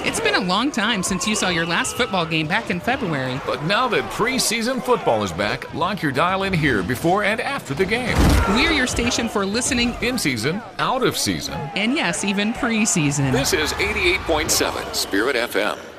It's been a long time since you saw your last football game back in February. But now that preseason football is back, lock your dial in here before and after the game. We're your station for listening In season, out of season. and yes, even preseason. This is 88.7 Spirit FM.